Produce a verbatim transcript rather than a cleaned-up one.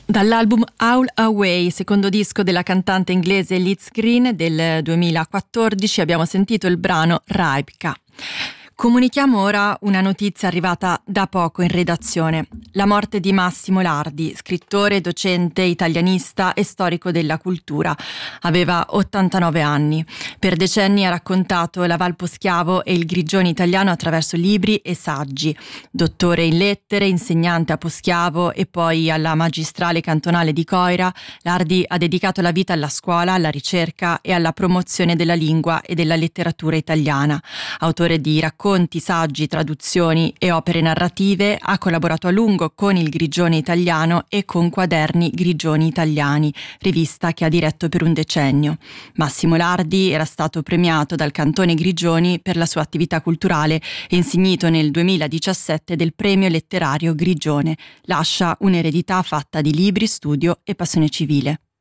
Dall'album All Away, secondo disco della cantante inglese Liz Green del duemilaquattordici, abbiamo sentito il brano Rybka. Comunichiamo ora una notizia arrivata da poco in redazione. La morte di Massimo Lardi, scrittore, docente, italianista e storico della cultura. Aveva ottantanove anni. Per decenni ha raccontato la Val Poschiavo e il Grigione italiano attraverso libri e saggi. Dottore in lettere, insegnante a Poschiavo e poi alla magistrale cantonale di Coira, Lardi ha dedicato la vita alla scuola, alla ricerca e alla promozione della lingua e della letteratura italiana. Autore di racconti Racconti, saggi, traduzioni e opere narrative, ha collaborato a lungo con il Grigione italiano e con Quaderni Grigioni Italiani, rivista che ha diretto per un decennio. Massimo Lardi era stato premiato dal Cantone Grigioni per la sua attività culturale e insignito nel duemiladiciassette del premio letterario Grigione. Lascia un'eredità fatta di libri, studio e passione civile.